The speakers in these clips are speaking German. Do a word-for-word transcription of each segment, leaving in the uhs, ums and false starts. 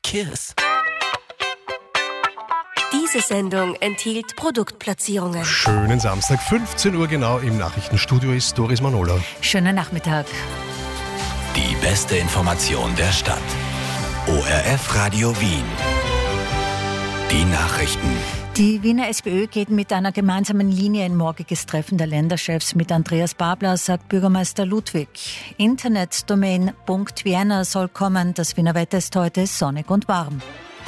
Kiss. Diese Sendung enthielt Produktplatzierungen. Schönen Samstag, fünfzehn Uhr genau im Nachrichtenstudio ist Doris Manola. Schönen Nachmittag. Die beste Information der Stadt. O R F Radio Wien. Die Nachrichten. Die Wiener SPÖ geht mit einer gemeinsamen Linie in morgiges Treffen der Länderchefs mit Andreas Babler, sagt Bürgermeister Ludwig. Internetdomain Punkt Vienna soll kommen. Das Wiener Wetter ist heute sonnig und warm.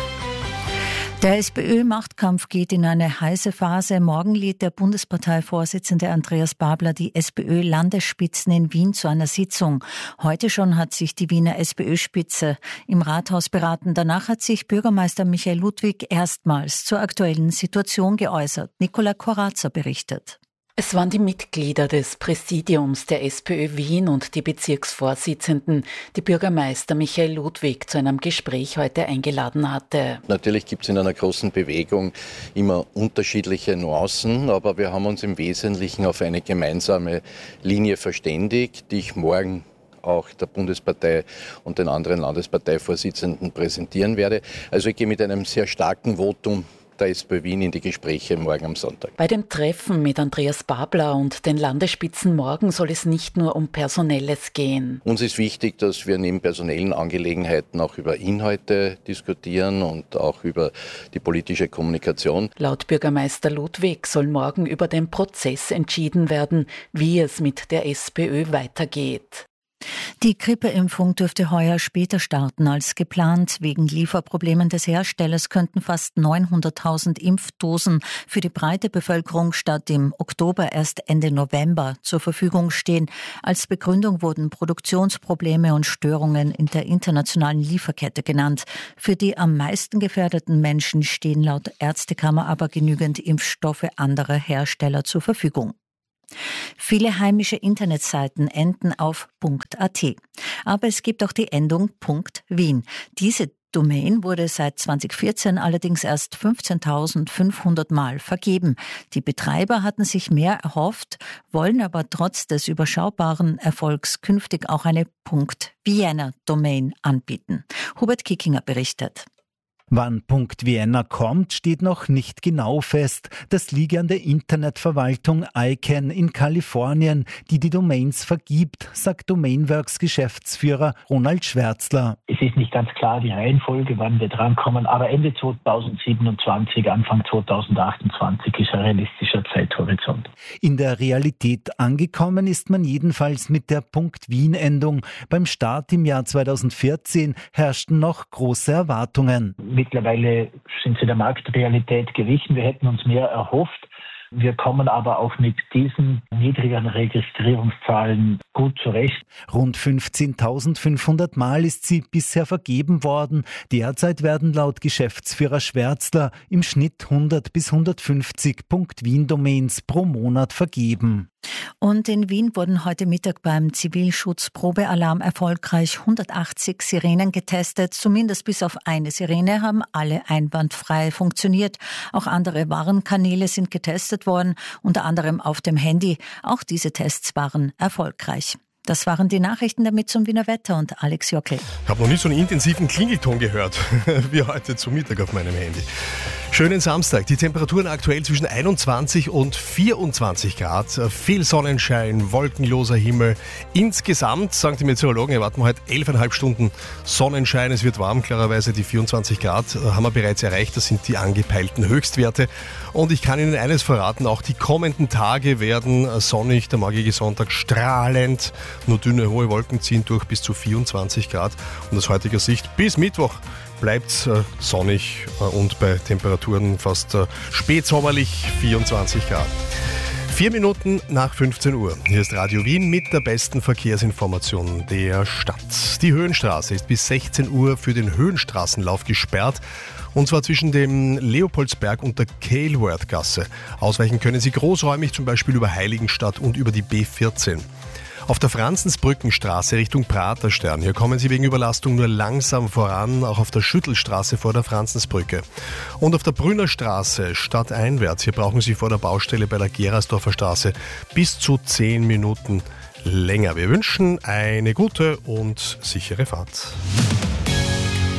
Der SPÖ-Machtkampf geht in eine heiße Phase. Morgen lädt der Bundesparteivorsitzende Andreas Babler die SPÖ-Landesspitzen in Wien zu einer Sitzung. Heute schon hat sich die Wiener SPÖ-Spitze im Rathaus beraten. Danach hat sich Bürgermeister Michael Ludwig erstmals zur aktuellen Situation geäußert. Nicola Corazza berichtet. Es waren die Mitglieder des Präsidiums der SPÖ Wien und die Bezirksvorsitzenden, die Bürgermeister Michael Ludwig zu einem Gespräch heute eingeladen hatte. Natürlich gibt es in einer großen Bewegung immer unterschiedliche Nuancen, aber wir haben uns im Wesentlichen auf eine gemeinsame Linie verständigt, die ich morgen auch der Bundespartei und den anderen Landesparteivorsitzenden präsentieren werde. Also ich gehe mit einem sehr starken Votum der SPÖ Wien in die Gespräche morgen am Sonntag. Bei dem Treffen mit Andreas Babler und den Landesspitzen morgen soll es nicht nur um Personelles gehen. Uns ist wichtig, dass wir neben personellen Angelegenheiten auch über Inhalte diskutieren und auch über die politische Kommunikation. Laut Bürgermeister Ludwig soll morgen über den Prozess entschieden werden, wie es mit der SPÖ weitergeht. Die Grippeimpfung dürfte heuer später starten als geplant. Wegen Lieferproblemen des Herstellers könnten fast neunhunderttausend Impfdosen für die breite Bevölkerung statt im Oktober erst Ende November zur Verfügung stehen. Als Begründung wurden Produktionsprobleme und Störungen in der internationalen Lieferkette genannt. Für die am meisten gefährdeten Menschen stehen laut Ärztekammer aber genügend Impfstoffe anderer Hersteller zur Verfügung. Viele heimische Internetseiten enden auf .at. Aber es gibt auch die Endung .wien. Diese Domain wurde seit zweitausendvierzehn allerdings erst fünfzehntausendfünfhundert Mal vergeben. Die Betreiber hatten sich mehr erhofft, wollen aber trotz des überschaubaren Erfolgs künftig auch eine .vienna-Domain anbieten. Hubert Kickinger berichtet. Wann .vienna kommt, steht noch nicht genau fest. Das liege an der Internetverwaltung I C A N in Kalifornien, die die Domains vergibt, sagt Domainworks Geschäftsführer Ronald Schwärzler. Es ist nicht ganz klar die Reihenfolge, wann wir drankommen, aber Ende zweitausendsiebenundzwanzig, Anfang zweitausendachtundzwanzig ist ein realistischer Zeithorizont. In der Realität angekommen ist man jedenfalls mit der .wien-Endung. Beim Start im Jahr zweitausendvierzehn herrschten noch große Erwartungen. Mittlerweile sind sie der Marktrealität gewichen. Wir hätten uns mehr erhofft. Wir kommen aber auch mit diesen niedrigeren Registrierungszahlen gut zurecht. Rund fünfzehntausendfünfhundert Mal ist sie bisher vergeben worden. Derzeit werden laut Geschäftsführer Schwärzler im Schnitt hundert bis hundertfünfzig .wien-Domains pro Monat vergeben. Und in Wien wurden heute Mittag beim Zivilschutz-Probealarm erfolgreich hundertachtzig Sirenen getestet. Zumindest bis auf eine Sirene haben alle einwandfrei funktioniert. Auch andere Warnkanäle sind getestet worden, unter anderem auf dem Handy. Auch diese Tests waren erfolgreich. Das waren die Nachrichten damit zum Wiener Wetter und Alex Jockel. Ich habe noch nie so einen intensiven Klingelton gehört wie heute zu Mittag auf meinem Handy. Schönen Samstag. Die Temperaturen aktuell zwischen einundzwanzig und vierundzwanzig Grad. Viel Sonnenschein, wolkenloser Himmel. Insgesamt, sagen die Meteorologen, erwarten wir heute elfeinhalb Stunden Sonnenschein. Es wird warm, klarerweise die vierundzwanzig Grad haben wir bereits erreicht. Das sind die angepeilten Höchstwerte. Und ich kann Ihnen eines verraten, auch die kommenden Tage werden sonnig. Der morgige Sonntag strahlend. Nur dünne, hohe Wolken ziehen durch bis zu vierundzwanzig Grad. Und aus heutiger Sicht bis Mittwoch bleibt es äh, sonnig äh, und bei Temperaturen fast äh, spätsommerlich vierundzwanzig Grad. Vier Minuten nach fünfzehn Uhr. Hier ist Radio Wien mit der besten Verkehrsinformation der Stadt. Die Höhenstraße ist bis sechzehn Uhr für den Höhenstraßenlauf gesperrt. Und zwar zwischen dem Leopoldsberg und der Kehlworth-Gasse. Ausweichen können Sie großräumig, zum Beispiel über Heiligenstadt und über die B vierzehn. Auf der Franzensbrückenstraße Richtung Praterstern. Hier kommen Sie wegen Überlastung nur langsam voran, auch auf der Schüttelstraße vor der Franzensbrücke. Und auf der Brünnerstraße stadteinwärts. Hier brauchen Sie vor der Baustelle bei der Gerasdorfer Straße bis zu zehn Minuten länger. Wir wünschen eine gute und sichere Fahrt.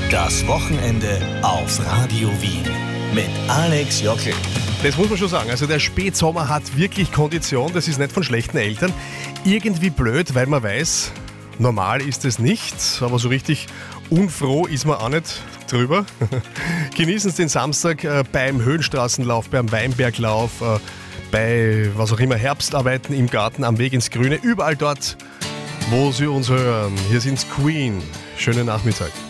Das Wochenende auf Radio Wien mit Alex Jockel. Das muss man schon sagen. Also der Spätsommer hat wirklich Kondition. Das ist nicht von schlechten Eltern. Irgendwie blöd, weil man weiß, normal ist es nicht. Aber so richtig unfroh ist man auch nicht drüber. Genießen Sie den Samstag äh, beim Höhenstraßenlauf, beim Weinberglauf, äh, bei was auch immer, Herbstarbeiten im Garten, am Weg ins Grüne. Überall dort, wo Sie uns hören. Hier sind's Queen. Schönen Nachmittag.